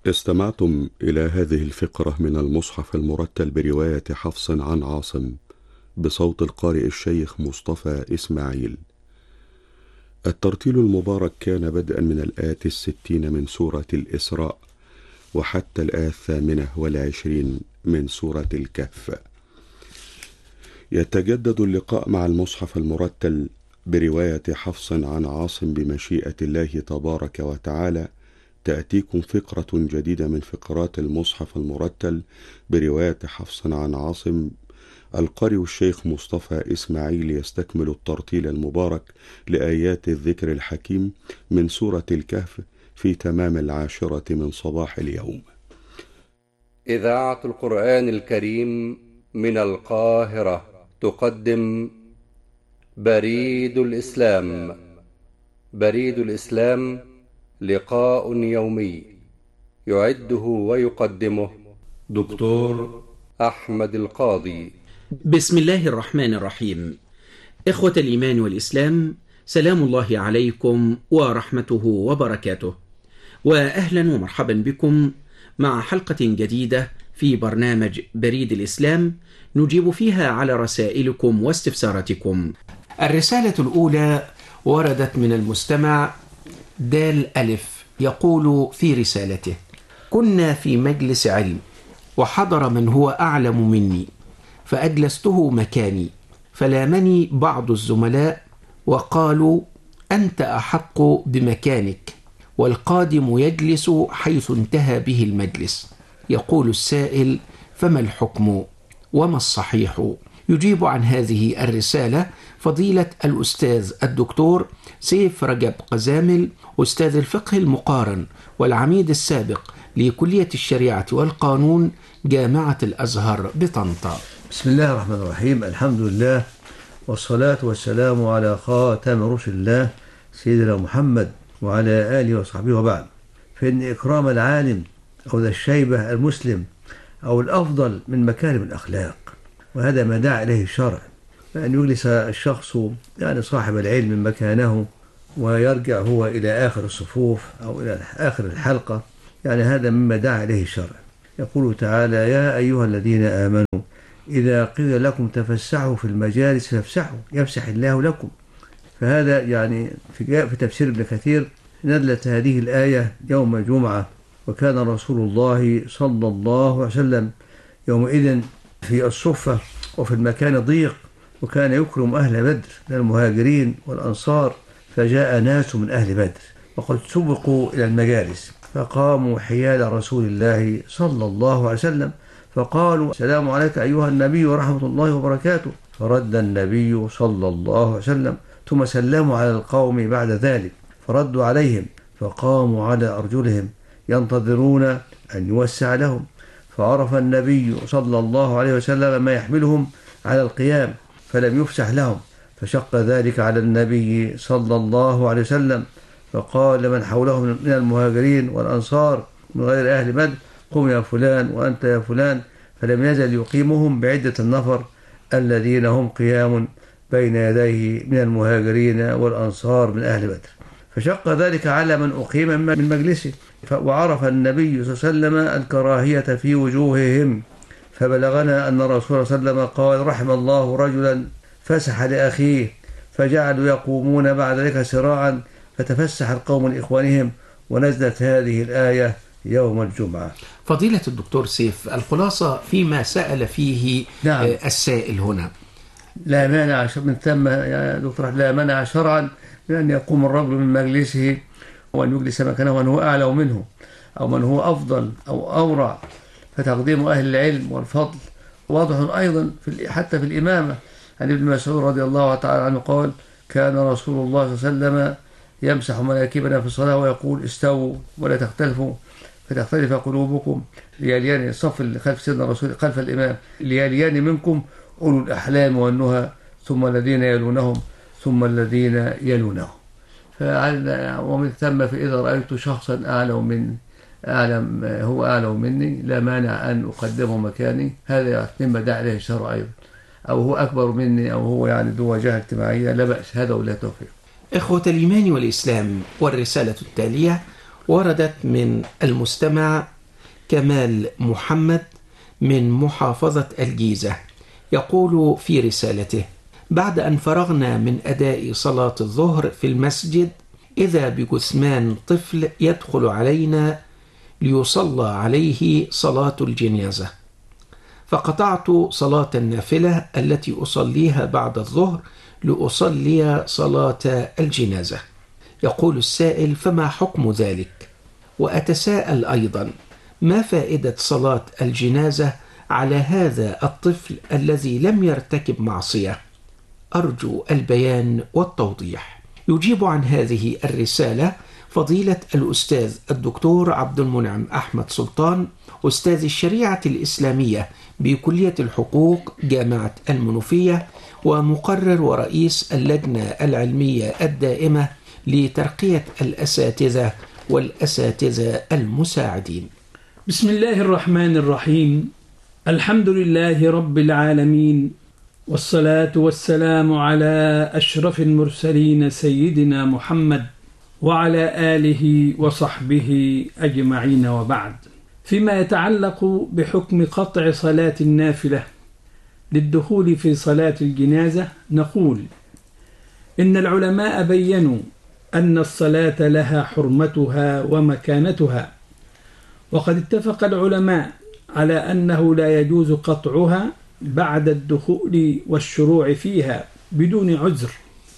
استمعتم إلى هذه الفقرة من المصحف المرتل برواية حفص عن عاصم بصوت القارئ الشيخ مصطفى إسماعيل. الترتيل المبارك كان بدءا من الآية 60 من سورة الإسراء وحتى الآية 28 من سورة الكهف. يتجدد اللقاء مع المصحف المرتل برواية حفص عن عاصم بمشيئة الله تبارك وتعالى. تأتيكم فقرة جديدة من فقرات المصحف المرتل برواية حفص عن عاصم. القارئ الشيخ مصطفى إسماعيل يستكمل الترتيل المبارك لآيات الذكر الحكيم من سورة الكهف في تمام 10 من صباح اليوم. إذاعة القرآن الكريم من القاهرة تقدم بريد الإسلام. بريد الإسلام لقاء يومي يعده ويقدمه دكتور أحمد القاضي. بسم الله الرحمن الرحيم. إخوة الإيمان والإسلام، سلام الله عليكم ورحمته وبركاته، وأهلا ومرحبا بكم مع حلقة جديدة في برنامج بريد الإسلام نجيب فيها على رسائلكم واستفساراتكم. الرسالة الأولى وردت من المستمع دال ألف، يقول في رسالته: كنا في مجلس علم وحضر من هو أعلم مني، فأجلسته مكاني، فلامني بعض الزملاء وقالوا: أنت أحق بمكانك، والقادم يجلس حيث انتهى به المجلس. يقول السائل: فما الحكم وما الصحيح؟ يجيب عن هذه الرسالة فضيلة الأستاذ الدكتور سيف رجب قزامل، أستاذ الفقه المقارن والعميد السابق لكلية الشريعة والقانون جامعة الأزهر بطنطا. بسم الله الرحمن الرحيم. الحمد لله والصلاة والسلام على خاتم رسل الله سيدنا محمد وعلى آله وصحبه وبعد. فإن إكرام العالم أو ذا الشيبة المسلم أو الأفضل من مكارم الأخلاق، وهذا ما دعا إليه الشرع، فأن يجلس الشخص يعني صاحب العلم مكانه ويرجع هو إلى آخر الصفوف أو إلى آخر الحلقة، يعني هذا مما دعا إليه الشرع. يقول تعالى: يا أيها الذين آمنوا إذا قيل لكم تفسحوا في المجالس فافسحوا يفسح الله لكم. فهذا يعني في تفسير ابن كثير نزلت هذه الآية يوم الجمعة، وكان رسول الله صلى الله عليه وسلم يومئذ في الصفة وفي المكان ضيق، وكان يكرم أهل بدر من المهاجرين والأنصار، فجاء ناس من أهل بدر وقد سبقوا إلى المجالس فقاموا حيال رسول الله صلى الله عليه وسلم فقالوا: السلام عليك أيها النبي ورحمة الله وبركاته. فرد النبي صلى الله عليه وسلم، ثم سلموا على القوم بعد ذلك فردوا عليهم، فقاموا على أرجلهم ينتظرون أن يوسع لهم، فعرف النبي صلى الله عليه وسلم ما يحملهم على القيام فلم يفسح لهم، فشق ذلك على النبي صلى الله عليه وسلم، فقال لمن حوله من المهاجرين والأنصار من غير أهل بدر: قم يا فلان وأنت يا فلان، فلم يزل يقيمهم بعدة النفر الذين هم قيام بين يديه من المهاجرين والأنصار من أهل بدر، فشق ذلك على من أقيم من مجلسه. وعرف النبي صلى الله عليه وسلم الكراهية في وجوههم، فبلغنا أن الرسول صلى الله عليه وسلم قال: رحم الله رجلا فسح لأخيه، فجعلوا يقومون بعد ذلك سراعا فتفسح القوم لإخوانهم، ونزلت هذه الآية يوم الجمعة. فضيلة الدكتور سيف، الخلاصة فيما سأل فيه السائل هنا: لا مانع من ثم يا دكتور، لا مانع شرعا من أن يقوم الرجل من مجلسه وأن يجلس مكانه من هو أعلى منه أو من هو أفضل أو أورع، فتقديم أهل العلم والفضل واضح أيضا حتى في الإمامة. عن ابن مسعود رضي الله تعالى عنه قال: كان رسول الله صلى الله عليه وسلم يمسح مناكبنا في الصلاة ويقول: استووا ولا تختلفوا فتختلف قلوبكم، ليليان الصف اللي خلف سيدنا الرسول خلف الإمام، ليليان منكم أولو الأحلام والنهى، ثم الذين يلونهم ثم الذين يلونهم. ومن ثم فإذا رأيت شخصا هو أعلم مني لا مانع أن أقدمه مكاني، هذا مما دعا إليه الشرع أيضا، أو هو أكبر مني أو هو يعني ذو وجهة اجتماعية، لا بأس، هذا ولا توفيق. إخوة الإيمان والإسلام، والرسالة التالية وردت من المستمع كمال محمد من محافظة الجيزة، يقول في رسالته: بعد أن فرغنا من أداء صلاة الظهر في المسجد، إذا بجثمان طفل يدخل علينا ليصلى عليه صلاة الجنازة، فقطعت صلاة النافلة التي أصليها بعد الظهر لأصلي صلاة الجنازة. يقول السائل: فما حكم ذلك؟ وأتساءل أيضا: ما فائدة صلاة الجنازة على هذا الطفل الذي لم يرتكب معصية؟ أرجو البيان والتوضيح. يجيب عن هذه الرسالة فضيلة الأستاذ الدكتور عبد المنعم أحمد سلطان، أستاذ الشريعة الإسلامية بكلية الحقوق جامعة المنوفية، ومقرر ورئيس اللجنة العلمية الدائمة لترقية الأساتذة والأساتذة المساعدين. بسم الله الرحمن الرحيم. الحمد لله رب العالمين، والصلاة والسلام على أشرف المرسلين سيدنا محمد وعلى آله وصحبه أجمعين، وبعد. فيما يتعلق بحكم قطع صلاة النافلة للدخول في صلاة الجنازة، نقول إن العلماء بيّنوا أن الصلاة لها حرمتها ومكانتها، وقد اتفق العلماء على أنه لا يجوز قطعها بعد الدخول والشروع فيها بدون عذر.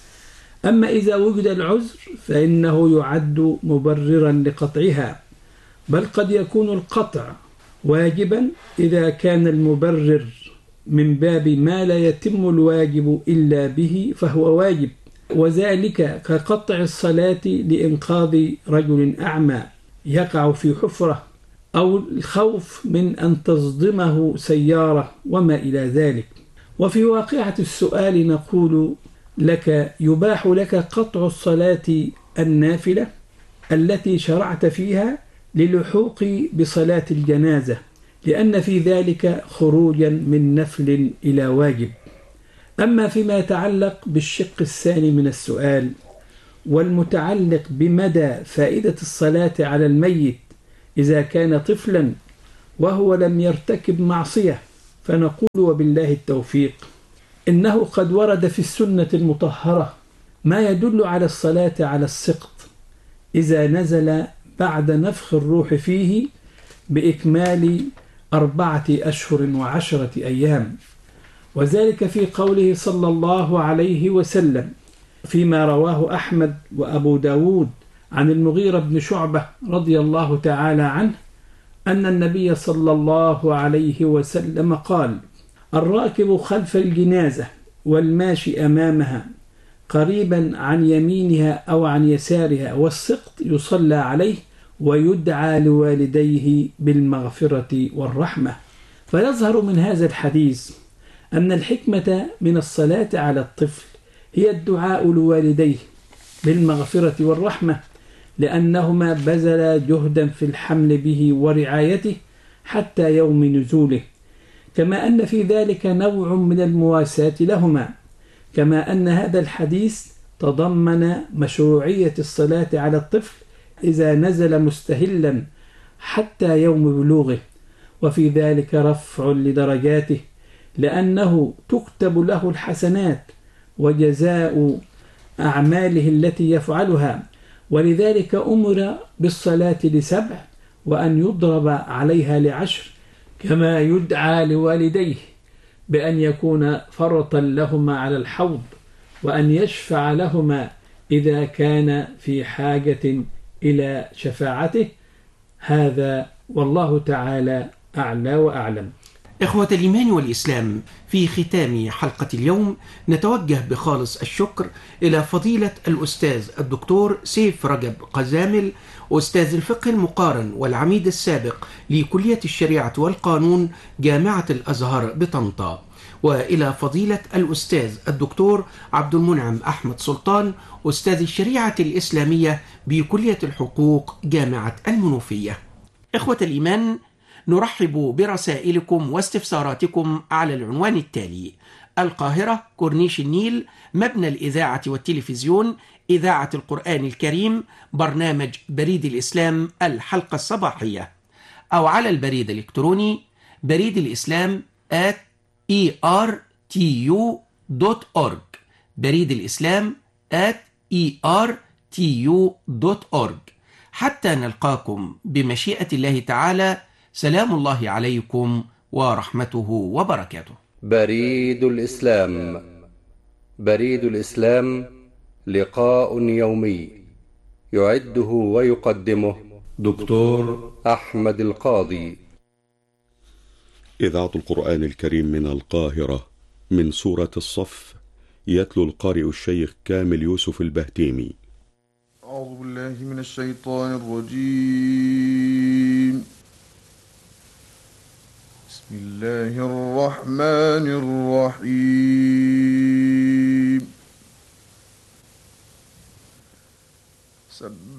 أما إذا وجد العذر فإنه يعد مبررا لقطعها، بل قد يكون القطع واجبا إذا كان المبرر من باب ما لا يتم الواجب إلا به فهو واجب، وذلك كقطع الصلاة لإنقاذ رجل أعمى يقع في حفرة، أو الخوف من أن تصدمه سيارة وما إلى ذلك. وفي واقعة السؤال نقول لك: يباح لك قطع الصلاة النافلة التي شرعت فيها للحوق بصلاة الجنازة، لأن في ذلك خروجا من نفل إلى واجب. أما فيما يتعلق بالشق الثاني من السؤال والمتعلق بمدى فائدة الصلاة على الميت إذا كان طفلا وهو لم يرتكب معصية، فنقول وبالله التوفيق إنه قد ورد في السنة المطهرة ما يدل على الصلاة على السقط إذا نزل بعد نفخ الروح فيه بإكمال 4 أشهر و10 أيام، وذلك في قوله صلى الله عليه وسلم فيما رواه أحمد وأبو داود عن المغيرة بن شعبة رضي الله تعالى عنه أن النبي صلى الله عليه وسلم قال: الراكب خلف الجنازة والماشي أمامها قريبا عن يمينها أو عن يسارها، والسقط يصلى عليه ويدعى لوالديه بالمغفرة والرحمة. فيظهر من هذا الحديث أن الحكمة من الصلاة على الطفل هي الدعاء لوالديه بالمغفرة والرحمة، لأنهما بذلا جهدا في الحمل به ورعايته حتى يوم نزوله، كما أن في ذلك نوع من المواساة لهما، كما أن هذا الحديث تضمن مشروعية الصلاة على الطفل إذا نزل مستهلا حتى يوم بلوغه، وفي ذلك رفع لدرجاته، لأنه تكتب له الحسنات وجزاء أعماله التي يفعلها، ولذلك أمر بالصلاة ل7 وأن يضرب عليها ل10، كما يدعى لوالديه بأن يكون فرطا لهما على الحوض، وأن يشفع لهما إذا كان في حاجة إلى شفاعته. هذا والله تعالى أعلى وأعلم. إخوة الإيمان والإسلام، في ختام حلقة اليوم نتوجه بخالص الشكر إلى فضيلة الأستاذ الدكتور سيف رجب قزامل، أستاذ الفقه المقارن والعميد السابق لكلية الشريعة والقانون جامعة الأزهر بطنطا، وإلى فضيلة الأستاذ الدكتور عبد المنعم أحمد سلطان، أستاذ الشريعة الإسلامية بكلية الحقوق جامعة المنوفية. إخوة الإيمان، نرحب برسائلكم واستفساراتكم على العنوان التالي: القاهرة، كورنيش النيل، مبنى الإذاعة والتلفزيون، إذاعة القرآن الكريم، برنامج بريد الإسلام، الحلقة الصباحية. أو على البريد الإلكتروني بريد الإسلام @ertu.org، بريد الإسلام @ertu.org. حتى نلقاكم بمشيئة الله تعالى، سلام الله عليكم ورحمته وبركاته. بريد الإسلام. بريد الإسلام لقاء يومي يعده ويقدمه دكتور أحمد القاضي. إذاعة القرآن الكريم من القاهرة، من سورة الصف، يتلو القارئ الشيخ كامل يوسف البهتيمي. أعوذ بالله من الشيطان الرجيم. بسم الله الرحمن الرحيم.